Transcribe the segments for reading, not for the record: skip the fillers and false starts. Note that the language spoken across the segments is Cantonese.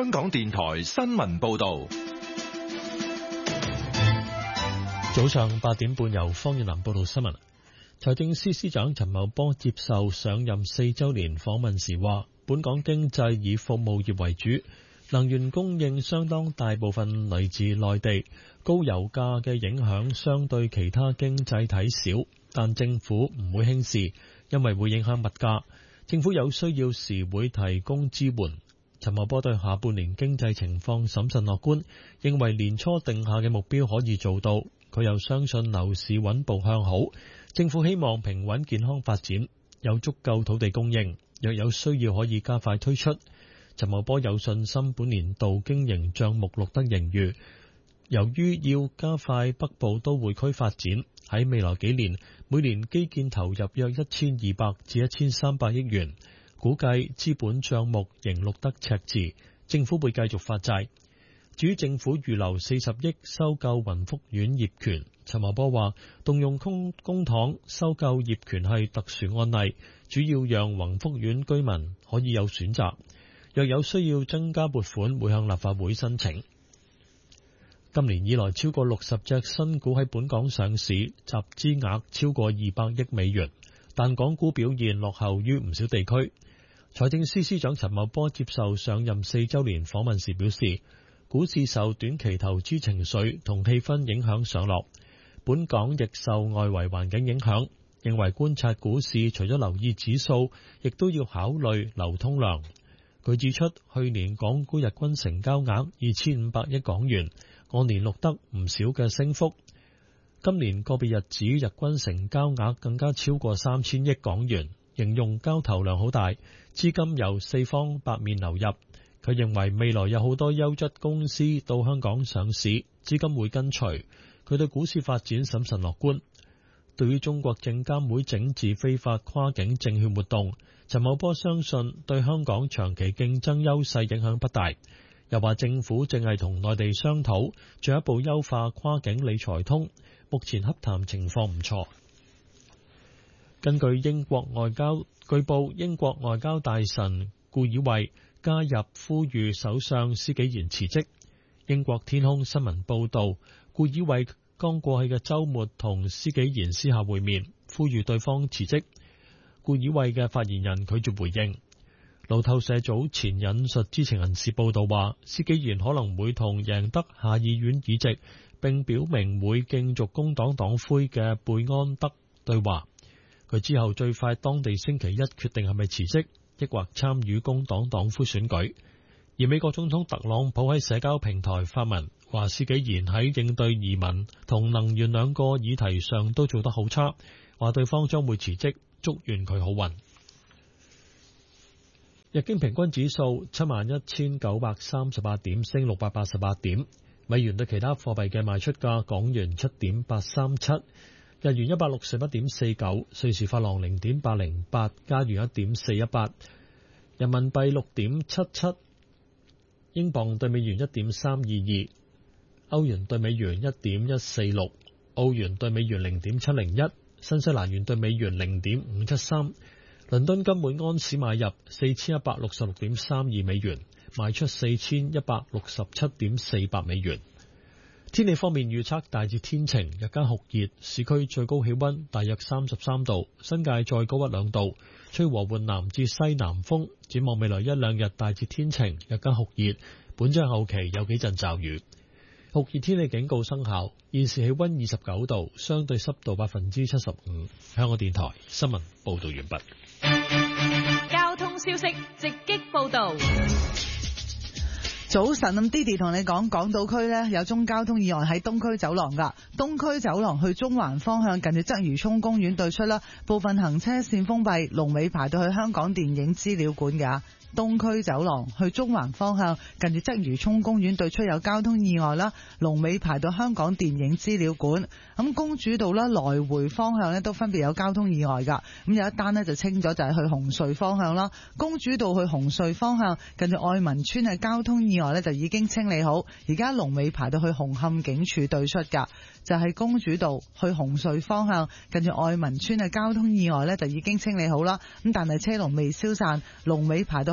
香港電台新聞報道。 早上8點半，由方遠南報道新聞。財政司司長陳茂波接受上任4週年訪問時話，本港經濟以服務業為主，能源供應相當大部分來自內地，高油價嘅影響相對其他經濟體少，但政府唔會輕視，因為會影響物價。政府有需要時會提供支援。陳茂波對下半年經濟情況審慎樂觀，認為年初定下嘅目標可以做到。佢又相信樓市穩步向好，政府希望平穩健康發展，有足夠土地供應，若有需要可以加快推出。陳茂波有信心本年度經營帳目錄得盈餘。由於要加快北部都會區發展，喺未來幾年每年基建投入約1200至1300億元，估計資本帳目仍錄得赤字，政府會繼續發債。至於政府預留40億收購雲福苑業權，陳茂波話動用公帑收購業權係特殊案例，主要讓雲福苑居民可以有選擇，若有需要增加撥款會向立法會申請。今年以來超過60隻新股喺本港上市，集資額超過200億美元，但港股表現落後於唔少地區。財政司司長陳茂波接受上任4週年訪問時表示，股市受短期投資情緒同氣氛影響上落，本港亦受外圍環境影響，認為觀察股市除咗留意指數，亦都要考慮流通量。佢指出，去年港股日均成交額2500億港元，按年錄得唔少嘅升幅。今年個別日子日均成交額更加超過3000億港元，形容交投量好大，資金由四方八面流入。佢認為未來有好多優質公司到香港上市，資金會跟隨。佢對股市發展審慎樂觀。對於中國證監會整治非法跨境證券活動，陳茂波相信對香港長期競爭優勢影響不大。又話政府正係同內地商討進一步優化跨境理財通，目前洽談情況唔錯。根據據報英國外交大臣顧以衛加入呼籲首相施紀賢辭職。英國天空新聞報道，顧以衛剛過去嘅週末同施紀賢私下會面，呼籲對方辭職。顧以衛嘅發言人拒絕回應。路透社早前引述知情人士報道話，施紀賢可能會同贏得下議院議席並表明會競逐工黨黨魁嘅貝安德對話。佢之後最快當地星期一決定係咪辭職，抑或參與工黨黨魁選舉。而美國總統特朗普喺社交平台發文話，施紀賢喺應對移民同能源兩個議題上都做得好差，話對方將會辭職，祝願佢好運。日經平均指數71,938點，升688點。美元對其他貨幣嘅賣出價：港元7.837，日元161.49，瑞士法郎0.808，加元1.418，人民幣6.77，英鎊對美元1.322，歐元對美元1.146，澳元對美元0.701，新西蘭元對美元0.573。倫敦金每安士買入4166.32美元，賣出4167.48美元。天氣方面預測大致天晴，日間酷熱，市區最高氣溫大約33度，新界再高1-2度，吹和緩南至西南風。展望未來1-2日大致天晴，日間酷熱，本週後期有幾陣驟雨。酷熱天氣警告生效，現時氣溫29度，相對濕度75%。香港電台新聞報道完畢。 交通消息直擊報道。 早晨，咁 Didi 同你講，港島區呢有宗交通意外喺東區走廊噶，東區走廊去中環方向近住鰂魚涌公園對出啦，部分行車線封閉，龍尾排到去香港電影資料館噶。東區走廊去中環方向近住鰂魚涌公園對出有交通意外啦，龍尾排到香港電影資料館。咁公主道啦來回方向咧都分別有交通意外噶，咁有一單咧就清咗，就係去紅隧方向啦。公主道去紅隧方向近住愛民村嘅交通意外咧就已經清理好，而家龍尾排到去紅磡警署對出噶。就係公主道去紅隧方向近住愛民村嘅交通意外咧就已經清理好啦，咁但係車龍未消散，龍尾排到去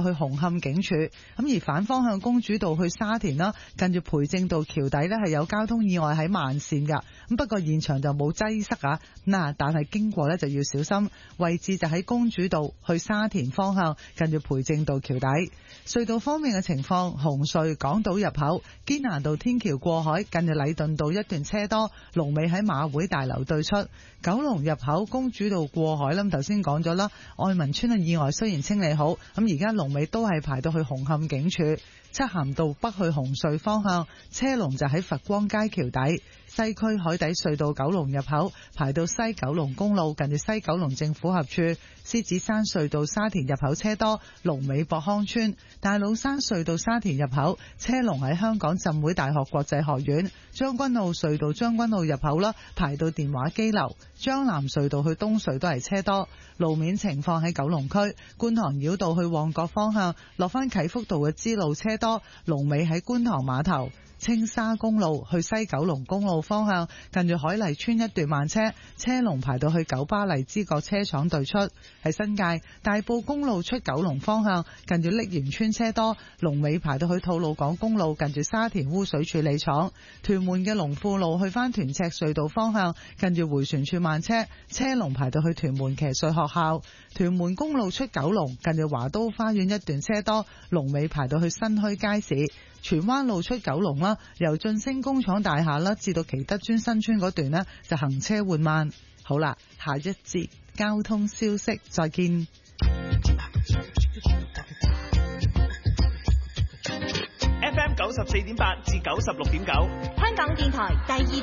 去紅磡警署。咁而反方向公主道去沙田啦，近住培正道橋底呢係有交通意外喺慢線㗎。咁不過現場就冇擠塞啊，但係經過呢就要小心，位置就喺公主道去沙田方向，近住培正道橋底。隧道方面嘅情況，紅隧港島入口堅拿道天橋過海，近住禮頓道一段車多，龍尾喺馬會大樓對出。九龍入口公主道過海啦，頭先講咗啦，愛民村嘅意外雖然清理好，咁而家龍尾都係排到去紅磡警署。漆咸道北去紅隧方向，車龍就喺佛光街橋底。西區海底隧道九龍入口排到西九龍公路，近住西九龍政府合處。獅子山隧道沙田入口車多，龍尾博康村。大老山隧道沙田入口車龍喺香港浸會大學國際學院。將軍澳隧道將軍澳入口啦，排到電話機樓。將南隧道去東隧都係車多。路面情況喺九龍區觀塘繞道去旺角方向，落返啟福道嘅支路車多，龍尾喺觀塘碼頭。青沙公路去西九龍公路方向，近住海麗村一段慢車，車龍排到去九巴荔枝角車廠對出。喺新界大埔公路出九龍方向，近住瀝源村車多，龍尾排到去吐露港公路，近住沙田污水處理廠。屯門嘅龍富路去返屯赤隧道方向，近住迴旋處慢車，車龍排到去屯門騎術學校。屯門公路出九龍，近住華都花園一段車多，龍尾排到去新墟街市。荃灣路出九龍啦，由晉升工廠大廈啦至到祈德邨新村嗰段呢，就行車緩慢。好啦，下一節交通消息再見。 FM 94.8至96.9， 香港電台第二